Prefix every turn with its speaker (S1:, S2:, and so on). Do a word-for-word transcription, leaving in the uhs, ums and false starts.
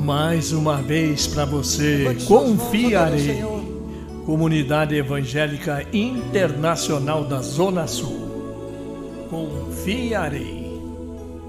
S1: Mais uma vez para você, confiarei. Comunidade Evangélica Internacional da Zona Sul. Confiarei.